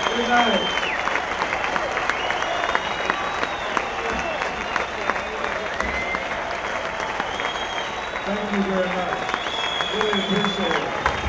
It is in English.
Good night. Thank you very much. Really appreciate it.